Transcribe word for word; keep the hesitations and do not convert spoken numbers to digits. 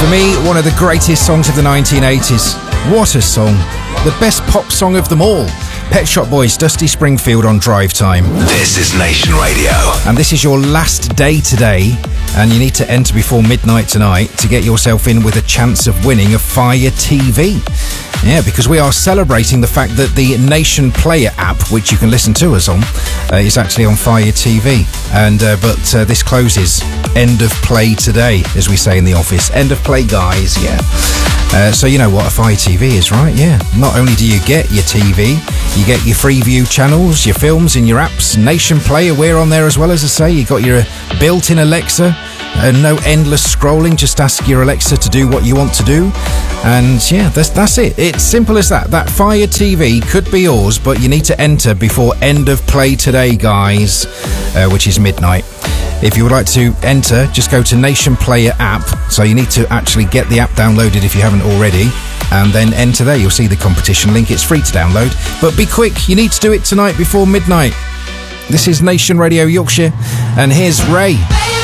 For me, one of the greatest songs of the nineteen eighties. What a song. The best pop song of them all. Pet Shop Boys, Dusty Springfield on Drive Time. This is Nation Radio. And this is your last day today, and you need to enter before midnight tonight to get yourself in with a chance of winning a Fire T V. Yeah, because we are celebrating the fact that the Nation Player app, which you can listen to us on, uh, is actually on Fire T V. And uh, but uh, this closes end of play today, as we say in the office. End of play, guys. Yeah. Uh, so you know what a Fire T V is, right? Yeah. Not only do you get your T V, you get your Freeview channels, your films and your apps. Nation Player, we're on there as well, as I say. You got your built-in Alexa. Uh, no endless scrolling, just ask your Alexa to do what you want to do. And yeah, that's that's it. It's simple as that. That Fire T V could be yours, but you need to enter before end of play today, guys, uh, which is midnight. If you would like to enter, just go to Nation Player app. So you need to actually get the app downloaded if you haven't already, and then enter there. You'll see the competition link. It's free to download, but be quick. You need to do it tonight before midnight. This is Nation Radio Yorkshire, and here's Ray.